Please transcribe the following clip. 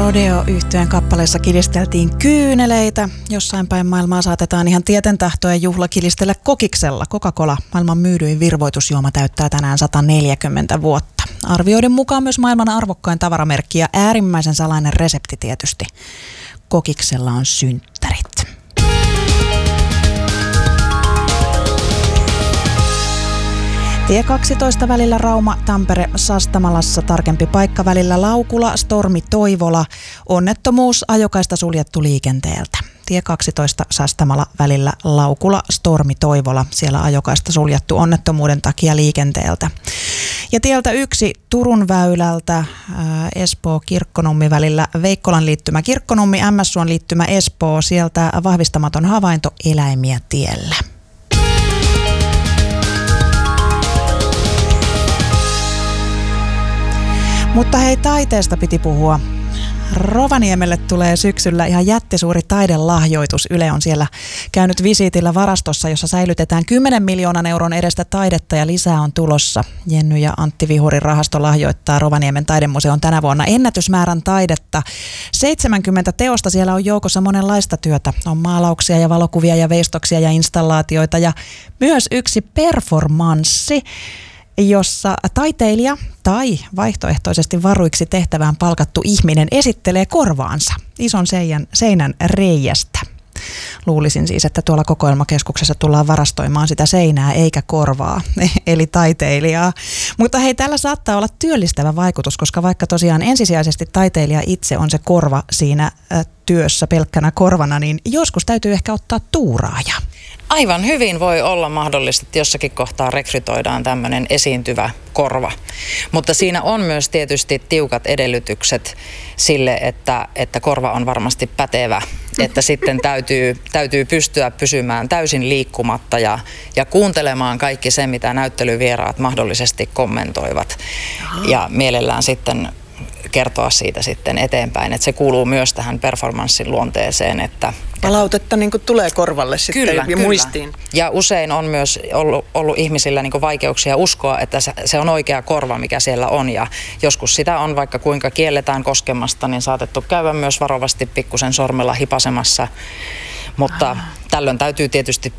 Rodeo-yhtyeen kappaleessa kilisteltiin kyyneleitä. Jossain päin maailmaa saatetaan ihan tieten tahtojen juhla kilistellä kokiksella. Coca-Cola, maailman myydyin virvoitusjuoma, täyttää tänään 140 vuotta. Arvioiden mukaan myös maailman arvokkain tavaramerkki ja äärimmäisen salainen resepti tietysti. Kokiksella on synttärit. Tie 12 välillä Rauma-Tampere Sastamalassa, tarkempi paikka välillä Laukula Stormi-Toivola. Onnettomuus, ajokaista suljettu liikenteeltä. Tie 12 Sastamala välillä Laukula Stormi-Toivola, siellä ajokaista suljettu onnettomuuden takia liikenteeltä. Ja tieltä 1 Turun väylältä Espoo-Kirkkonummi välillä Veikkolan liittymä Kirkkonummi, MS-Suon liittymä Espoo, sieltä vahvistamaton havainto, eläimiä tiellä. Mutta hei, taiteesta piti puhua. Rovaniemelle tulee syksyllä ihan jättisuuri taidelahjoitus. Yle on siellä käynyt visiitillä varastossa, jossa säilytetään 10 miljoonan euron edestä taidetta ja lisää on tulossa. Jenny ja Antti Vihurin rahasto lahjoittaa Rovaniemen taidemuseon tänä vuonna ennätysmäärän taidetta. 70 teosta, siellä on joukossa monenlaista työtä. On maalauksia ja valokuvia ja veistoksia ja installaatioita ja myös yksi performanssi, jossa taiteilija tai vaihtoehtoisesti varuiksi tehtävään palkattu ihminen esittelee korvaansa ison seinän reiästä. Luulisin siis, että tuolla kokoelmakeskuksessa tullaan varastoimaan sitä seinää eikä korvaa, eli taiteilijaa. Mutta hei, tällä saattaa olla työllistävä vaikutus, koska vaikka tosiaan ensisijaisesti taiteilija itse on se korva siinä työssä pelkkänä korvana, niin joskus täytyy ehkä ottaa tuuraaja. Aivan hyvin voi olla mahdollista, että jossakin kohtaa rekrytoidaan tämmöinen esiintyvä korva. Mutta siinä on myös tietysti tiukat edellytykset sille, että korva on varmasti pätevä. Että sitten täytyy pystyä pysymään täysin liikkumatta ja kuuntelemaan kaikki se, mitä näyttelyvieraat mahdollisesti kommentoivat. Ja mielellään sitten kertoa siitä sitten eteenpäin, että se kuuluu myös tähän performanssin luonteeseen. Että palautetta niin kuin tulee korvalle sitten kyllä, ja muistiin. Ja usein on myös ollut ihmisillä niin kuin vaikeuksia uskoa, että se on oikea korva, mikä siellä on. Ja joskus sitä on, vaikka kuinka kielletään koskemasta, niin saatettu käydä myös varovasti pikkusen sormella hipasemassa. Mutta tällöin täytyy tietysti